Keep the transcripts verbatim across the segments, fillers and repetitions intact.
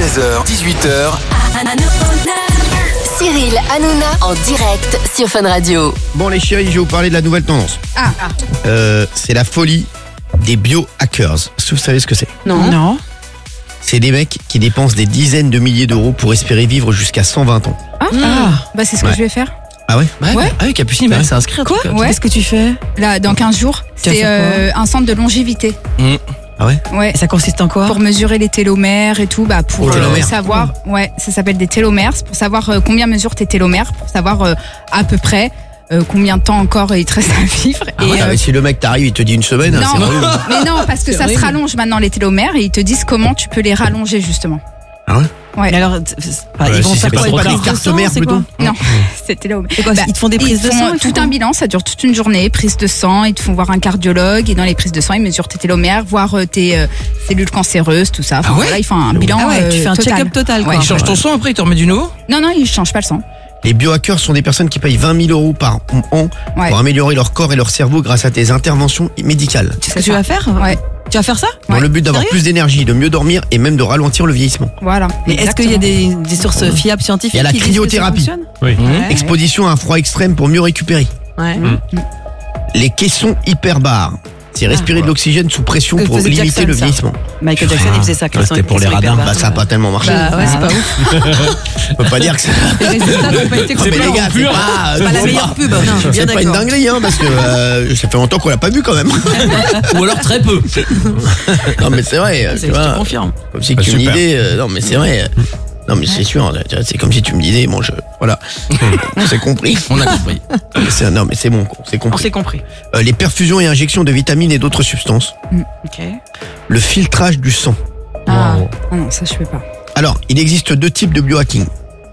seize heures, dix-huit heures. Cyril Hanouna en direct sur Fun Radio. Bon les chéris, je vais vous parler de la nouvelle tendance. Ah. Euh, c'est la folie des biohackers. Est-ce que vous savez ce que c'est? Non. Non. C'est des mecs qui dépensent des dizaines de milliers d'euros pour espérer vivre jusqu'à cent vingt ans. Ah, Mmh. ah. Bah c'est ce que Ouais. je vais faire. Ah ouais? Ouais, Ouais. Ah oui, Capucine, bah, Ouais. c'est inscrit un Quoi truc. Ouais. Qu'est-ce que tu fais? Là, dans quinze jours, Tu vas c'est faire euh, un centre de longévité. Mmh. Ah ouais? Ouais. Et ça consiste en quoi? Pour mesurer les télomères et tout, bah pour Oh, euh, télomères. savoir, ouais, ça s'appelle des télomères, c'est pour savoir euh, combien mesurent tes télomères, pour savoir euh, à peu près euh, combien de temps encore il te reste à vivre. Ah ouais, euh, mais si le mec t'arrive, il te dit une semaine, non, c'est relou. mais non, parce que C'est ça horrible. se rallonge maintenant les télomères et ils te disent comment tu peux les rallonger justement. Ah ouais? Ouais. Mais alors, t- c'est- enfin, Ouais, ils vont si faire c'est quoi? pas Ils trop prennent tard. des prises de Carte mère, sang, c'est plutôt. quoi? Non, c'est télomères. C'est quoi, Bah, ils te font des prises ils de font sang? ils tout font un quoi? bilan, ça dure toute une journée, prise de sang, ils te font voir un cardiologue et dans les prises de sang ils mesurent tes télomères, voir euh, tes euh, cellules cancéreuses, tout ça. Enfin, Ah ouais voilà, ils font un bilan Ah ouais, tu euh, fais un total. check-up total, quoi. Ouais. Il change ton sang après, il te remet du nouveau. Non, non, ils changent pas le sang. Les biohackers sont des personnes qui payent vingt mille euros par an Ouais. pour améliorer leur corps et leur cerveau grâce à des interventions médicales. C'est ce que tu vas faire? Ouais, Tu vas faire ça? Dans Ouais. le but d'avoir Sérieux plus d'énergie, de mieux dormir et même de ralentir le vieillissement. voilà. Mais est-ce qu'il y a Exactement. des, des sources fiables scientifiques? Il y a la qui disent que ça cryothérapie. fonctionne? Oui. Ouais. Exposition à un froid extrême pour mieux récupérer. Ouais. Les caissons hyperbares. C'est respirer de l'oxygène sous pression Que pour faisait limiter Jackson, le ça. vieillissement. Michael Jackson, il faisait ça. Ouais, c'était pour les radins. Bah ça a pas tellement marché. Bah ouais, c'est pas ouf. On peut pas dire que c'est... Les résultats n'ont pas été Mais les complètement. gars, c'est pas... C'est pas la meilleure pub, non, je suis bien C'est pas une d'accord. dinguerie, hein, parce que euh, ça fait longtemps qu'on l'a pas vu quand même. Ou alors très peu. Non mais c'est vrai, C'est- tu Je te vois, confirme. comme si Bah, tu me super. disais, euh, non mais c'est vrai, euh, non mais c'est sûr, tu vois, c'est comme si tu me disais, bon je, voilà, on s'est compris. On a compris. Mais c'est- non mais c'est bon, on s'est On compris. s'est compris. Euh, les perfusions et injections de vitamines et d'autres substances, Ok. le filtrage du sang. Ah, ah non, ça je fais pas. Alors, il existe deux types de biohacking.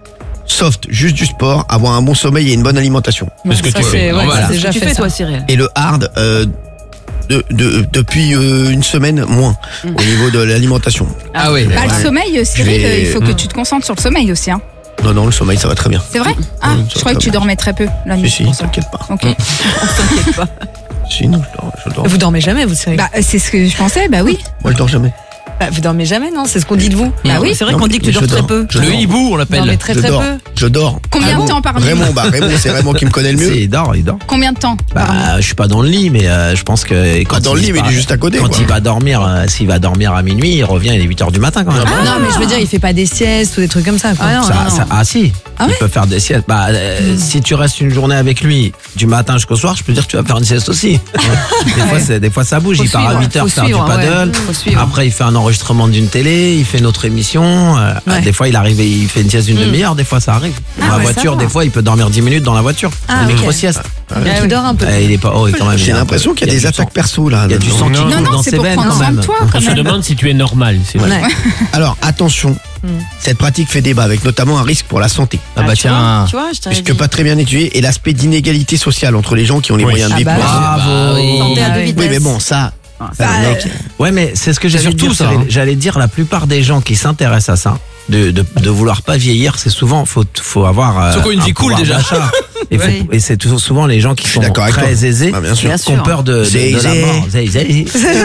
Soft, juste du sport, avoir un bon sommeil et une bonne alimentation. C'est ce que Ça, tu c'est fais. ouais, Voilà. c'est déjà Tu fait fais, toi, toi, Cyril. Et le hard, euh, de, de, depuis euh, une semaine, moins, au niveau de l'alimentation. Ah oui. Bah, le sommeil, Cyril, vais- il faut que tu te concentres sur le sommeil aussi. Hein. Non, non, le sommeil, ça va très bien. C'est vrai? Ah, Oui, ça je va croyais que très tu bien. dormais très peu la nuit. Si, si, pour ça. t'inquiète pas. Ok. On s'inquiète pas. Si, non, je dors, je dors. Vous dormez jamais, vous, Cyril? Bah, c'est ce que je pensais, bah oui. Moi, je dors jamais. Bah, vous dormez jamais, non? C'est ce qu'on dit de vous. Bah oui. C'est vrai Non, qu'on dit que tu mais dors je très dors. peu. Je Le dors. hibou, on Non, l'appelle. mais très Je très dors. peu. Je dors. Combien de temps par nuit? Raymond, bah Raymond, c'est Raymond qui me connaît le mieux. Il dort, il dort. Combien de temps par nuit? Bah, je suis pas dans le lit, mais euh, je pense que quand Pas dans le il, lit, mais il est juste à côté. quand quoi. il va dormir, euh, s'il va dormir à minuit, il revient, il est huit heures du matin quand même. Ah, non, mais je veux dire, il fait pas des siestes ou des trucs comme ça, quoi. Ah non, Ça- non, non. ça- ah si, Ah il ouais peut faire des siestes. Bah, euh, si tu restes une journée avec lui, du matin jusqu'au soir, je peux dire que tu vas faire une sieste aussi. des, fois, c'est- des fois ça bouge, Faut il part à suivre, huit heures faut faire suivre, du paddle. ouais. Faut suivre. Après, il fait un enregistrement d'une télé, il fait notre émission. euh, Ouais. Des fois, il arrive et il fait une sieste d'une Mm. demi-heure. Des fois, ça arrive. Dans Ah la ouais, voiture, ça va. des fois, il peut dormir dix minutes dans la voiture. Ah, une ok. micro-sieste. Donc, tu dors un peu. Euh, il est pas. Oh, il est quand même. J'ai il y a un l'impression peu- qu'il y a des du attaques sang. perso là. Il y a du sang qui Non, Non, coule non, dans c'est ses pour veines prendre quand soin même. de toi, On quand se même. demande si tu es normal. C'est vrai. Ouais. Alors attention, cette pratique fait débat avec notamment un risque pour la santé. Ah bah tu vois, tiens. Tu vois, je t'avais Puisque dit. pas très bien étudié et l'aspect d'inégalité sociale entre les gens qui ont les Oui. moyens de Ah vivre. bah plus. oui. Bravo. oui. Santé à Ah deux oui. vitesses. Oui mais bon ça, ça, Bah, le mec, Ouais, mais c'est ce que j'allais surtout dire. ça, Cyril. hein. J'allais dire la plupart des gens qui s'intéressent à ça, de, de, de vouloir pas vieillir, c'est souvent faut faut avoir. euh, Faut qu'on ait une un vie cool, pouvoir déjà. d'achat. Et, faut- Oui. et c'est toujours souvent les gens qui Je suis sont d'accord avec très toi. aisés, Ah, bien sûr. Bien qui ont sûr. peur de, de, Zé, de la zé. mort. Zé, zé.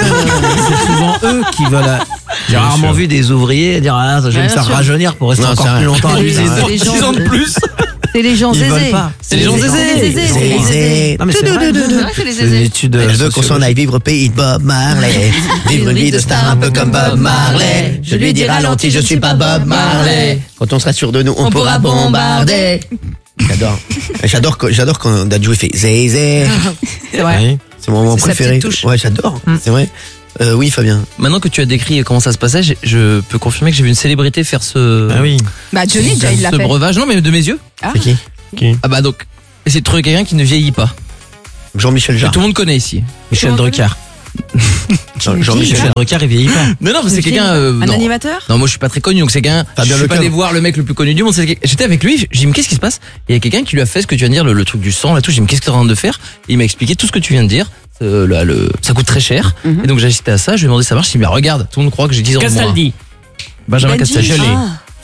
C'est souvent eux qui veulent. euh, J'ai Bien rarement sûr. vu des ouvriers dire ah, je vais Bien me faire sûr. rajeunir pour rester Non, encore c'est plus vrai. longtemps à Oui, l'usine. c'est les gens- six ans de plus. C'est les gens Ils veulent zézés. pas. C'est les gens C'est zézés. les zézés. C'est les Zézé. zézés. Non mais c'est vrai. C'est vrai, c'est les C'est une zézés. étude. je euh, veux qu'on s'en sociologique. aille vivre au pays de Bob Marley. Vivre une vie de star un peu comme Bob Marley. Je lui dis ralenti, je suis pas Bob Marley. Quand on sera sûr de nous, on, On pourra pourra bombarder. J'adore. J'adore quand, j'adore quand Dadju fait Zézé. C'est vrai. Oui. C'est mon moment C'est sa préféré. petite touche. Ouais, j'adore. Mm. C'est vrai. Euh, oui, Fabien. Maintenant que tu as décrit comment ça se passait, j'ai- je peux confirmer que j'ai vu une célébrité faire ce, Ah oui. Bah, Johnny, ce, déjà, il l'a ce fait. breuvage. Non, mais de mes yeux. C'est qui? Ah bah donc, c'est de trouver quelqu'un qui ne vieillit pas. Jean-Michel Que Jarre. tout le monde connaît ici. Michel Drucker. Jean- Jean-Michel Michel Jarre. Drucker, il vieillit pas. Non, non, mais c'est quelqu'un. euh, Un non. animateur? Non, moi je suis pas très connu, donc c'est quelqu'un. Je Fabien suis pas Lecoeuvre. allé voir le mec le plus connu du monde. c'est- J'étais avec lui, j'ai dit mais qu'est-ce qui se passe? Et il y a quelqu'un qui lui a fait ce que tu viens de dire, le, le truc du sang, là tout. J'ai dit mais qu'est-ce que tu es en train de faire? Et il m'a expliqué tout ce que tu viens de dire. Euh, là, le, ça coûte très cher. Mhm. Et donc j'ai assisté à ça. Je lui ai demandé ça marche. Il m'a dit mais regarde, tout le monde croit que j'ai dix ans de moins. Castaldi. Benjamin Benji. Castaldi. Ah.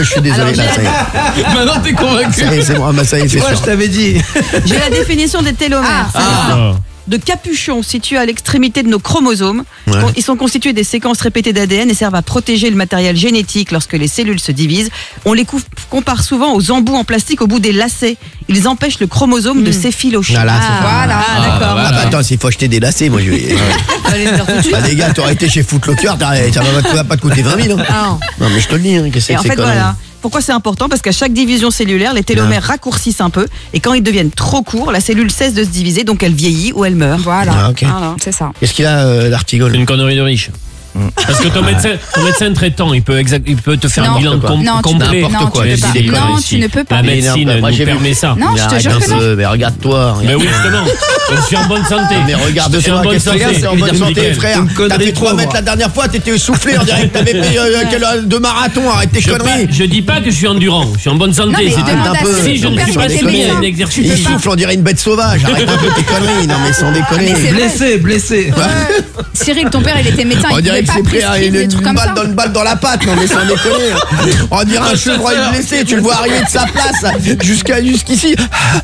mais je suis désolé, là, ça y est. Maintenant, t'es convaincu. Ça y est, c'est bon, ah, bah, ça y est, c'est Moi, sûr. je t'avais dit. J'ai la définition des télomères. Ah, Ah. de capuchons situés à l'extrémité de nos chromosomes. Ouais. Ils sont constitués des séquences répétées d'A D N et servent à protéger le matériel génétique lorsque les cellules se divisent. On les coup- compare souvent aux embouts en plastique au bout des lacets. Ils empêchent le chromosome de s'effilocher. Voilà, c'est ça. Voilà. Ah, d'accord. Ah, bah, attends, s'il faut acheter des lacets, moi je vais. Allez le faire tout de suite. Bah, les gars, t'aurais été chez Footlocker, t'aurais- ça va pas, va pas te coûter vingt mille. Hein. Ah, non. Non, mais je te le dis, hein, qu'est-ce que Et en c'est fait, que ces voilà. Pourquoi c'est important? Parce qu'à chaque division cellulaire, les télomères raccourcissent un peu. Et quand ils deviennent trop courts, la cellule cesse de se diviser, donc elle vieillit ou elle meurt. Voilà. Ah, ok. Voilà. C'est ça. Qu'est-ce qu'il a, euh, l'artigole? C'est une connerie de riche. Parce que ton médecin, ton médecin traitant, il peut, exact, il peut te faire Non. un bilan com- Non, tu complet. peux- non, quoi, tu je peux dis pas. des conneries Non, ici. tu ne peux pas. La médecine Mais non, moi, nous j'ai vu. permet ça. Non, je te arrête jure un que non. peu, mais regarde-toi. Mais oui, justement. Je suis en bonne santé. Mais regarde Je suis toi, en bonne qu'est-ce que santé. c'est en Il bonne dit santé, nickel. frère. Une T'as connerie fait trois trop, mètres moi. la dernière fois, t'étais essoufflé, on dirait que t'avais fait euh, quelle heure de marathon, arrête tes Je, pas- conneries. je dis pas que je suis endurant, je suis en bonne Non, santé. mais C'est demande un à peu. ce- Si je ton ne père, suis il pas était soumis à médecin. un exercice. Il souffle, on dirait une bête sauvage, arrête un peu tes conneries, non mais sans déconner. mais c'est vrai. Blessé, blessé. Cyril, ton père, il était médecin. On Il dirait pouvait que pas c'est pris prescrire une, des une trucs comme balle ça. dans une balle dans la patte, non mais sans déconner. On dirait un chevreuil blessé, tu le vois arriver de sa place jusqu'à jusqu'ici.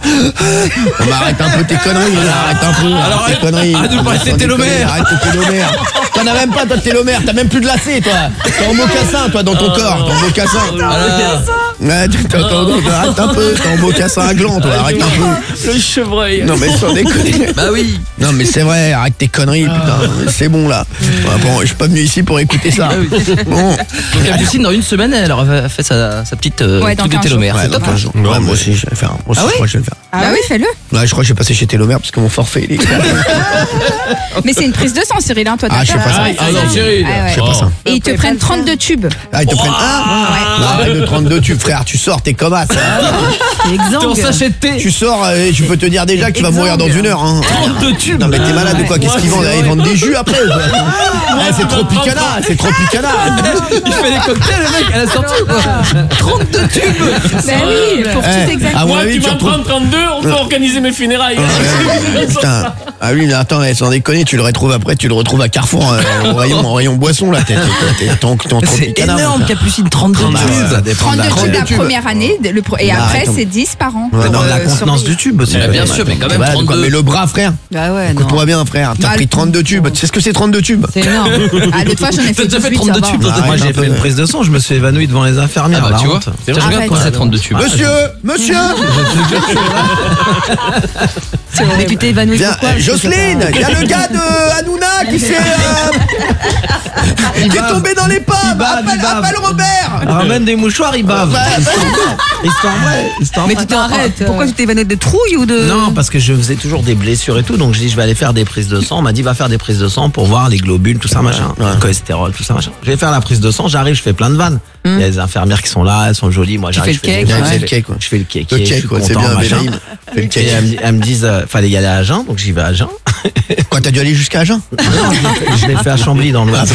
On m'arrête un peu tes conneries, là, arrête un peu. Alors, arrête tes conneries. arrête de parler de tes Sans déconner, télomères. Arrête tes télomères. T'en as même pas toi de télomères, t'as même plus de lacets toi. T'es en mocassin toi dans ton corps, t'es en mocassin. Ouais, t'es- t'es- t'es- arrête un peu, t'es en mocassin à gland toi, arrête un peu. Le chevreuil. Non mais sans déconner. Bah oui. Non mais c'est vrai, arrête tes conneries, putain, c'est bon là. Ouais, bon, je suis pas venu ici pour écouter ça. Bon. Donc Capucine, dans une semaine, elle aura fait sa, sa petite euh, Ouais, dans truc de quinze télomère. Ouais, C'est dans top. quinze jours. Non, Ouais, moi mais- aussi je vais le faire. Moi aussi, Ah je oui crois que je vais le faire. Ah oui, fais-le. Ouais, je crois que je vais passer chez Télomère parce que mon forfait il est. Mais c'est une prise de sang, Cyril. Hein, toi, Ah, t'as je sais peur. pas ça. Ah, Ah non, ah, Cyril. Ah ouais. Je sais pas ça. Et ils te prennent trente-deux tubes. Ah, ils te prennent un. Ouais. Non, arrête de trente-deux tubes, frère, tu sors, t'es comme as. C'est T'es en exsangue. sachet de thé. Tu sors et je peux te dire déjà que tu vas mourir dans une heure. Hein. trente-deux tubes. Non mais t'es malade ou quoi? Qu'est-ce qu'ils vendent? Ils vendent des jus après ou quoi? Ah, c'est Tropicana, c'est Tropicana. Il fait des cocktails, le mec, à la sortie ou quoi trente-deux tubes. Ben oui, pour Eh, tout exact. à mon Moi, avis, tu tu m'en retrouves. prends trente-deux, on peut organiser mes funérailles. Putain. Ah oui, mais attends, eh, sans déconner, tu le retrouves après, tu le retrouves à Carrefour, euh, au rayon, au rayon boisson, là. T'es, t'es, t'es, t'es en, t'es en C'est Tropicana. énorme, Capucine, trente-deux Bah, tubes. ça dépend de la- trente-deux tubes la tubes. première année, le pro- et Bah, après, arrête, c'est dix par an. Ouais, pour, Dans la euh, contenance surveiller. du tube aussi. Eh bien sûr, mais quand même, Voilà, quoi, trente-deux. mais le bras, frère, Bah ouais, non. écoute-moi bien, frère. T'as Bah, pris le- trente-deux tubes. Tu sais ce que c'est trente-deux tubes? C'est énorme. Ah, l'autre fois, j'en ai T'as fait déjà fait dix-huit, trente-deux ça va. tubes. Bah, Moi, arrête j'ai un peu. fait une prise de sang, je me suis évanoui devant les infirmières. Ah bah la tu vois, honte. je regarde Arrête. quand c'est trente-deux tubes. Monsieur, monsieur, Mais tu t'es évanoui viens, pourquoi? euh, Jocelyne, il y a le gars de Hanouna qui s'est, euh, qui est bave. tombé dans les pommes. Il bave, il Appelle, bave. appelle Robert. Ramène des mouchoirs, ils bavent. Bah, bah, Histoire vraie. Histoire Mais vraie. tu t'arrêtes. Pourquoi tu t'es évanoui de trouille ou de. Non, parce que je faisais toujours des blessures et tout, donc je dis je vais aller faire des prises de sang. On m'a dit va faire des prises de sang pour voir les globules, tout ça machin, ouais. le cholestérol, tout ça machin. Je vais faire la prise de sang, j'arrive, je fais plein de vannes. Il y a des infirmières qui sont là, elles sont jolies, moi j'arrive, fais je le fais cake, ouais. je Le cake, quoi. je fais le cake, Le je cake, suis quoi, c'est content, bien, machin. Bélaïm. Fais le Et cake. elles, me- elles me disent euh, fallait y aller à Agen, donc j'y vais à Agen. Quoi, t'as dû aller jusqu'à Agen? Je l'ai fait à Chambly dans l'Oise.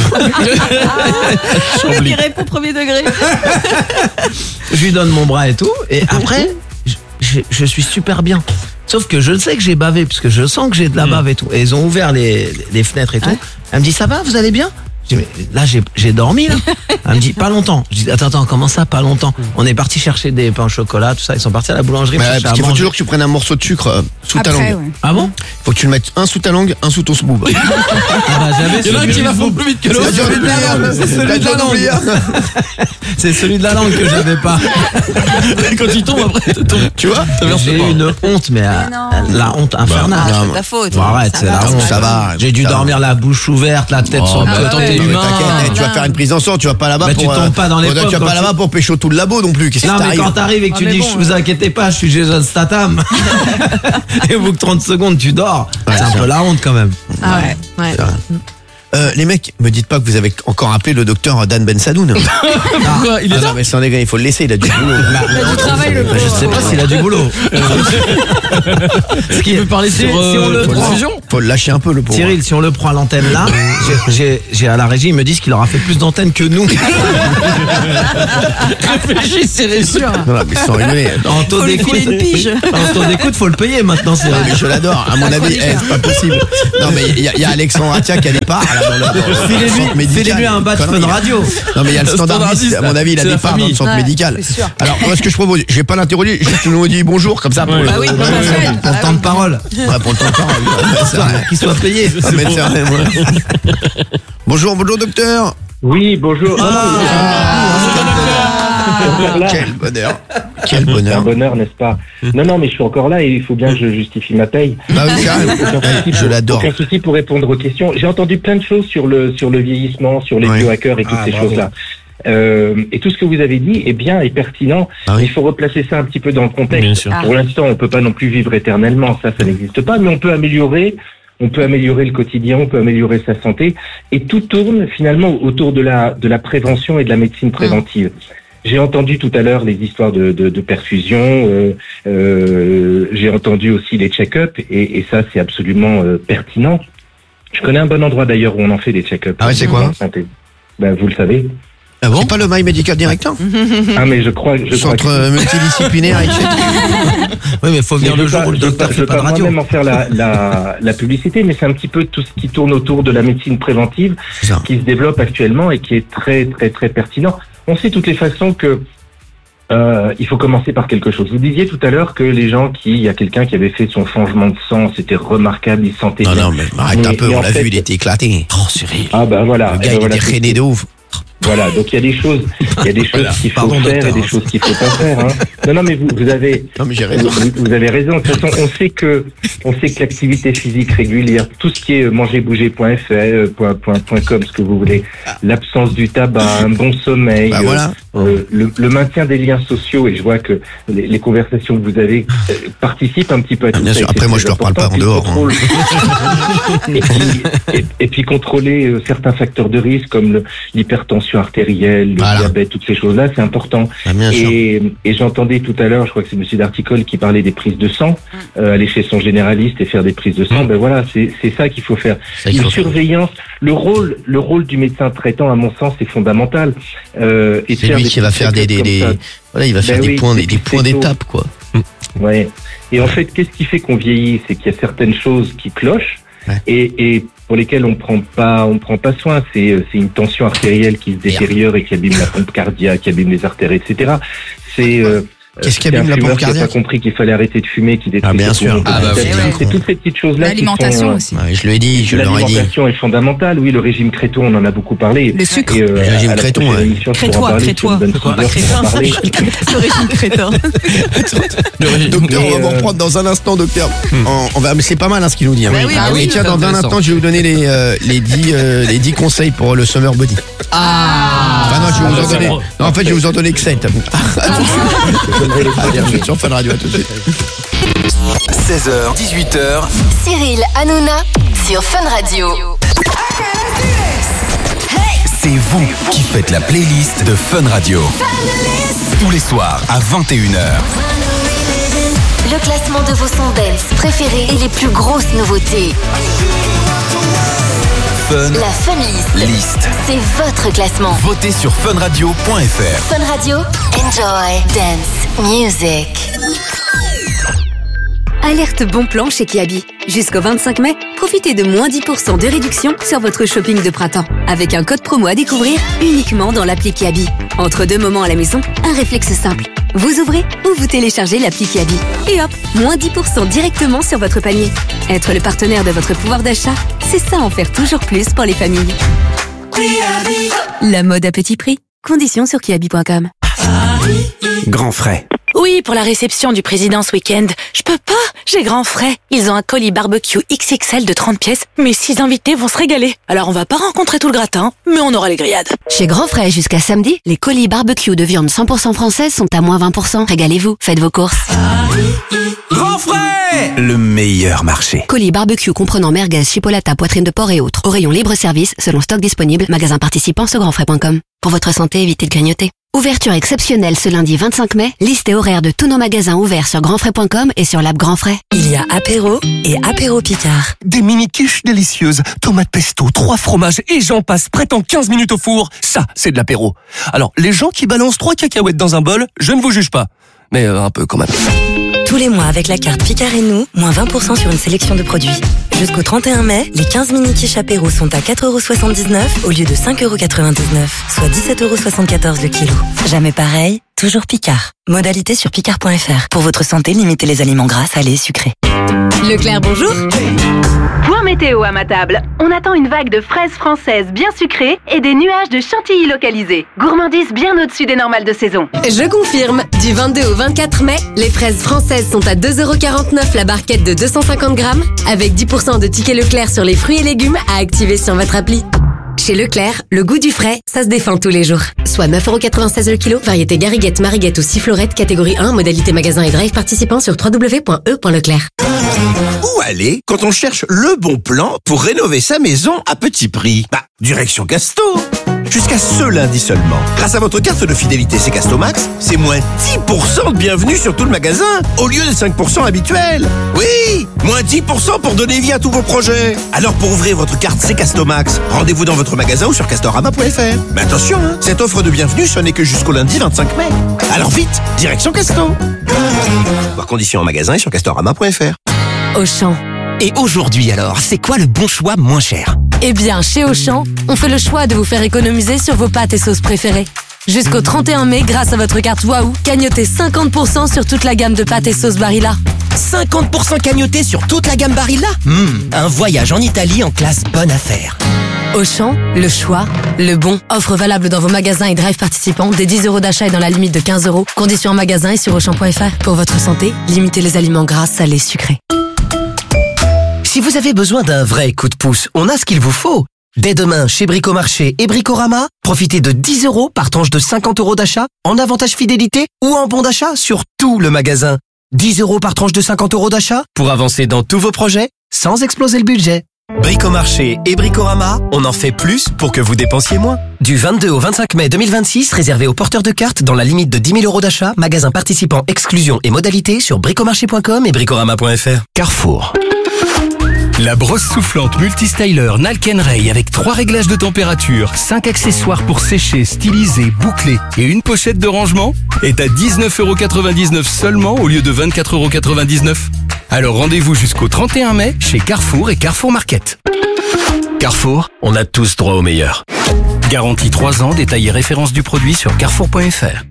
Le mec qui répond premier degré. Je lui donne mon bras et tout, et après, je, je, je suis super bien. Sauf que je sais que j'ai bavé, parce que je sens que j'ai de la bave et tout. Et ils ont ouvert les, les fenêtres et tout. Elle me dit, ça va, vous allez bien? Je dis, mais là, j'ai j'ai dormi, là. Elle me dit, pas longtemps. Je dis, attends, attends, comment ça, pas longtemps? On est parti chercher des pains au chocolat, tout ça. Ils sont partis à la boulangerie. me Ouais, chercher parce à qu'il faut manger. toujours que tu prennes un morceau de sucre euh, sous ta Après, langue. ouais. Ah bon? Faut que tu le mettes un sous ta langue, un sous ton sboob. Ah bah, j'avais Il y en a un celui qui du va boob. plus vite que C'est l'autre. celui de la langue. C'est celui de la langue. C'est celui de la langue que j'avais pas. Quand il tombe après, tu tombes. Tu vois? J'ai eu une honte, mais euh, la honte infernale. Bah, Ah, non, c'est ta faute. Bon, arrête, c'est la va, honte. ça va, J'ai dû ça va. dormir la bouche ouverte, la tête Oh, sur le bah, côté. attends, t'es Non, mais humain. t'inquiète, eh, tu vas faire une prise en sang, tu vas pas là-bas Bah, pour. tu tombes pas dans les tu vas pommes pas quand là-bas tu- pour pécho tout le labo non plus. Qu'est-ce qui Non, mais t'arrive? quand t'arrives et que tu Ah, mais dis, bon, je vous inquiétez pas, je suis Jason Statham. Et au bout de trente secondes, tu dors. Ouais, c'est un c'est peu la honte quand même. Ah ouais. Ouais. C'est vrai. Euh, les mecs, me dites pas que vous avez encore appelé le docteur Dan Ben Sadoun. Pourquoi il est Ah là? non, mais sans déconner, il faut le laisser, il a du boulot. Du travail, le Bah, je sais pas s'il a du boulot. Est-ce qu'il veut parler Si- sur si on le euh, prend. transfusion? Faut le lâcher un peu, le pauvre. Cyril, si on le prend à l'antenne là, j'ai- j'ai j'ai à la régie, ils me disent qu'il aura fait plus d'antennes que nous. Réfléchis, c'est sûr. Voilà, mais sans rigoler. En taux Faut lui d'écoute, filer une pige. en taux d'écoute, faut le payer maintenant, Non, Cyril. mais je l'adore. À mon avis, eh, c'est pas possible. Non, mais il y, a- il y a Alexandre Atia qui a des parts, là. Filez-lui, filez-lui un badge Fun Radio. Non mais il y a le standardiste, à mon avis il a c'est des la parts dans le famille. centre Ouais, médical. c'est sûr. Alors moi ce que je propose, je vais pas l'interroger, juste nous dit bonjour comme ça pour Ouais. le Ah oui, pour comme le- ça fait. Pour le temps de parole. Ouais, pour le temps de parole. Ouais, c'est vrai. Qu'il soit payé. Ah, mais c'est vrai, ouais. Bonjour, bonjour docteur. Oui, bonjour. Là, Quel bonheur. Quel c'est un bonheur. bonheur, n'est-ce pas? Non, non, mais je suis encore là et il faut bien que je justifie ma paye. Bah oui, carrément. Aucun souci Ouais, je pour- l'adore. Aucun souci pour répondre aux questions. J'ai entendu plein de choses sur le sur le vieillissement, sur les Ouais. biohackers et toutes Ah, ces bravo. choses-là. Euh, et tout ce que vous avez dit est bien et pertinent. Ah oui. Il faut replacer ça un petit peu dans le Bien contexte. sûr. Pour l'instant, on peut pas non plus vivre éternellement, ça, ça n'existe pas, mais on peut améliorer. On peut améliorer le quotidien, on peut améliorer sa santé, et tout tourne finalement autour de la de la prévention et de la médecine préventive. J'ai entendu tout à l'heure les histoires de, de, de perfusion, euh, euh, j'ai entendu aussi les check-up, et, et ça c'est absolument euh, pertinent. Je connais un bon endroit d'ailleurs où on en fait des check-up. Ah ouais, c'est quoi? Santé. Ben, vous le savez. Ah bon? C'est pas le My Medical Director? Ah mais je crois, je crois Centre que... euh, multidisciplinaire, et cetera. Oui, mais faut venir Mais le je jour veux où le pas- je veux docteur pas- fait je pas veux de pas radio. moi-même en faire la, la, la publicité, mais c'est un petit peu tout ce qui tourne autour de la médecine préventive C'est ça. qui se développe actuellement et qui est très très très pertinent. On sait de toutes les façons que euh, il faut commencer par quelque chose. Vous disiez tout à l'heure que les gens qui, il y a quelqu'un qui avait fait son changement de sang, c'était remarquable, il sentait Non, bien. non, mais arrête Mais- un peu, mais on en l'a fait- vu, il était éclaté. Oh, Cyril. Ah ben voilà. Le Eh gars, ben il voilà, était c'est- rené de ouf. Voilà, donc il y a des choses, il y a des choses Voilà. qu'il faut Pardon, faire docteur. et des choses qu'il faut pas faire. Hein. Non, non, mais vous, vous avez, Non, mais j'ai raison. vous, vous avez raison. De toute façon, on sait que, on sait que l'activité physique régulière, tout ce qui est manger bouger point f r, euh, point, point, point com, ce que vous voulez, l'absence du tabac, un bon sommeil, Bah euh, voilà. euh, le, le maintien des liens sociaux, et je vois que les, les conversations que vous avez euh, participent un petit peu à Ah, tout bien ça. sûr. et c'est Après, moi, très je leur parle pas important. en dehors, hein. Puis contrôle- et, puis, et, et puis contrôler euh, certains facteurs de risque comme le- l'hypertension artérielle, le Voilà. diabète, toutes ces choses-là, c'est important. Ah, bien sûr. Et, et j'entendais tout à l'heure, je crois que c'est Monsieur Darticole qui parlait des prises de sang, euh, aller chez son généraliste et faire des prises de sang. Ben voilà, c'est c'est ça qu'il faut faire. Ça, il Une faut faire. surveillance, le rôle, le rôle du médecin traitant, à mon sens, c'est fondamental. Euh, et de C'est faire lui des qui va petits faire des, des, check-ups des- comme ça. voilà, il va Ben faire des oui, points, des des, des petits points faisceaux. d'étape, quoi. Ouais. Et en fait, qu'est-ce qui fait qu'on vieillit? C'est qu'il y a certaines choses qui clochent Ouais. et, et pour lesquelles on prend pas, on prend pas soin. C'est, euh, c'est une tension artérielle qui se détériore et qui abîme la pompe cardiaque, qui abîme les artères, et cetera. C'est euh, Qu'est-ce qui c'est abîme un la pompe fumeur qui a cardiaque? pas compris qu'il fallait arrêter de fumer, qui détruit Ah, bien ses sûr. poumons. Ah, bah oui, c'est, bien c'est toutes ces petites choses-là. qui L'alimentation sont, euh, aussi. Ouais, je lui ai dit, je leur ai dit. L'alimentation est fondamentale. Oui, le régime Créton, on en a beaucoup parlé. Le sucre. Et, euh, Le régime à la Créton, prochaine ouais. émission, je pourrai en Crétois, parler, Crétois. sur une bonne Quoi, heure pour en parler. Ce régime crétin. Docteur, Mais, on va vous euh, reprendre dans un instant, docteur. On, on va, mais c'est pas mal hein, ce qu'il nous dit. Hein. Bah oui, bah Et oui, tiens, c'est dans un intéressant. instant, je vais vous donner les, euh, les, dix, euh, les dix conseils pour le summer body. Ah. Enfin, non, je vais vous en ça donner. prend- Non, en fait, je vais vous en donner que sept. À tout de suite. À tout de suite sur Fun Radio. À tout de suite. seize heures, dix-huit heures, Cyril Hanouna sur Fun Radio. c'est vous qui faites la playlist de Fun Radio. Tous les soirs à vingt et une heures. Le classement de vos sons dance préférés et les plus grosses nouveautés. Fun La Fun List. List. C'est votre classement. Votez sur funradio point f r. Fun Radio. Enjoy dance music. Alerte bon plan chez Kiabi. Jusqu'au vingt-cinq mai, profitez de moins dix pour cent de réduction sur votre shopping de printemps. Avec un code promo à découvrir uniquement dans l'appli Kiabi. Entre deux moments à la maison, un réflexe simple. Vous ouvrez ou vous téléchargez l'appli Kiabi. Et hop, moins dix pour cent directement sur votre panier. Être le partenaire de votre pouvoir d'achat, c'est ça en faire toujours plus pour les familles. La mode à petit prix. Conditions sur kiabi point com. Grand frais. Oui, pour la réception du président ce week-end. Je peux pas, j'ai grand frais. Ils ont un colis barbecue X X L de trente pièces. Mes six invités vont se régaler. Alors on va pas rencontrer tout le gratin, mais on aura les grillades. Chez Grand Frais, jusqu'à samedi, les colis barbecue de viande cent pour cent française sont à moins vingt pour cent. Régalez-vous, faites vos courses. Grand frais. Le meilleur marché. Colis barbecue comprenant merguez, chipolata, poitrine de porc et autres. Au rayon libre-service, selon stock disponible, magasin participant sur grand frais point com. Pour votre santé, évitez de grignoter. Ouverture exceptionnelle ce lundi vingt-cinq mai. Liste et horaire de tous nos magasins ouverts sur grand frais point com et sur l'app Grand Frais. Il y a apéro et apéro Picard. Des mini-quiches délicieuses, tomates pesto, trois fromages et j'en passe, prêt en quinze minutes au four. Ça, c'est de l'apéro. Alors, les gens qui balancent trois cacahuètes dans un bol, je ne vous juge pas. Mais euh, un peu quand même. Tous les mois avec la carte Picard et nous, moins vingt pour cent sur une sélection de produits. Jusqu'au trente et un mai, les quinze mini quiches apéro sont à quatre euros soixante-dix-neuf au lieu de cinq euros quatre-vingt-dix-neuf, soit dix-sept euros soixante-quatorze le kilo. Jamais pareil, toujours Picard. Modalité sur picard point f r. Pour votre santé, limitez les aliments gras, salés et sucrés. Leclerc, bonjour. Point météo à ma table. On attend une vague de fraises françaises bien sucrées et des nuages de chantilly localisés. Gourmandise bien au-dessus des normales de saison. Je confirme. Du vingt-deux au vingt-quatre mai, les fraises françaises sont à deux euros quarante-neuf la barquette de deux cent cinquante grammes, avec dix pour cent de tickets Leclerc sur les fruits et légumes à activer sur votre appli. Chez Leclerc, le goût du frais, ça se défend tous les jours. Soit neuf euros quatre-vingt-seize le kilo, variété Gariguette, Mariguette ou Sifflorette, catégorie un, modalité magasin et drive participant sur w w w point e point leclerc. Où aller quand on cherche le bon plan pour rénover sa maison à petit prix? Bah, direction Casto. Jusqu'à ce lundi seulement. Grâce à votre carte de fidélité C'est Castomax, c'est moins dix pour cent de bienvenue sur tout le magasin, au lieu de cinq pour cent habituel. Oui, moins dix pour cent pour donner vie à tous vos projets. Alors pour ouvrir votre carte C'est Castomax, rendez-vous dans votre magasin ou sur castorama point f r. Mais attention, hein, cette offre de bienvenue, ce n'est que jusqu'au lundi vingt-cinq mai. Alors vite, direction Casto. Voir conditions en magasin et sur castorama point f r. Auchan. Et aujourd'hui alors, c'est quoi le bon choix moins cher? Eh bien, chez Auchan, on fait le choix de vous faire économiser sur vos pâtes et sauces préférées. Jusqu'au trente et un mai, grâce à votre carte Waouh, cagnotez cinquante pour cent sur toute la gamme de pâtes et sauces Barilla. cinquante pour cent cagnoté sur toute la gamme Barilla? Mmh, un voyage en Italie en classe bonne affaire. Auchan, le choix, le bon. Offre valable dans vos magasins et drive participants dès dix euros d'achat et dans la limite de quinze euros. Conditions en magasin et sur auchan point f r. Pour votre santé, limitez les aliments gras, salés, sucrés. Si vous avez besoin d'un vrai coup de pouce, on a ce qu'il vous faut. Dès demain, chez Bricomarché et Bricorama, profitez de dix euros par tranche de cinquante euros d'achat en avantage fidélité ou en bon d'achat sur tout le magasin. dix euros par tranche de cinquante euros d'achat pour avancer dans tous vos projets sans exploser le budget. Bricomarché et Bricorama, on en fait plus pour que vous dépensiez moins. Du vingt-deux au vingt-cinq mai deux mille vingt-six, réservé aux porteurs de cartes dans la limite de dix mille euros d'achat, magasin participant exclusion et modalités sur bricomarché point com et bricorama point f r. Carrefour. La brosse soufflante multistyler Nalken-Ray avec trois réglages de température, cinq accessoires pour sécher, styliser, boucler et une pochette de rangement est à dix-neuf euros quatre-vingt-dix-neuf seulement au lieu de vingt-quatre euros quatre-vingt-dix-neuf. Alors rendez-vous jusqu'au trente et un mai chez Carrefour et Carrefour Market. Carrefour, on a tous droit au meilleur. Garantie trois ans, détaillé référence du produit sur carrefour point f r.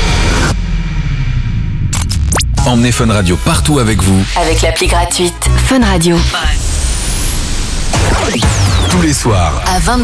Emmenez Fun Radio partout avec vous. Avec l'appli gratuite Fun Radio. Tous les soirs. À vingt